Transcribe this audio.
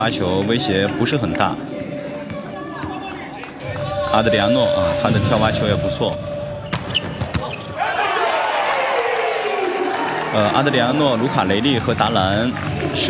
发球威胁不是很大。阿德里亚诺啊，他的跳发球也不错。阿德里亚诺、卢卡雷利和达兰是。